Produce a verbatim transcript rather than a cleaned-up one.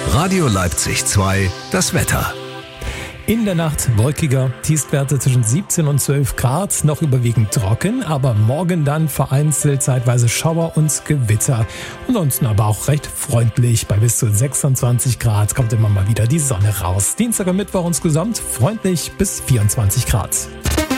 Radio Leipzig zwei, das Wetter. In der Nacht wolkiger, Tiefstwerte zwischen siebzehn und zwölf Grad, noch überwiegend trocken, aber morgen dann vereinzelt zeitweise Schauer und Gewitter. Ansonsten aber auch recht freundlich, bei bis zu sechsundzwanzig Grad kommt immer mal wieder die Sonne raus. Dienstag und Mittwoch insgesamt freundlich bis vierundzwanzig Grad.